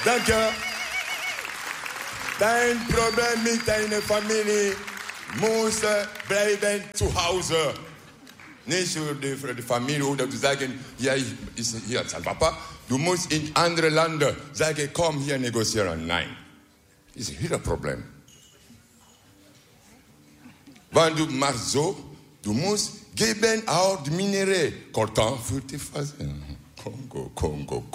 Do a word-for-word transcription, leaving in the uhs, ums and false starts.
Danke. Dein Problem mit deiner Familie muss bleiben zu Hause. Nicht für die, für die Familie oder zu sagen, hier ist hier sein Papa. Du musst in andere Länder sagen, komm hier negozieren. Nein. Das ist wieder ein Problem. Wenn du machst so, du musst geben auch die Minerais. Coltan für die Phase. Kongo, Kongo,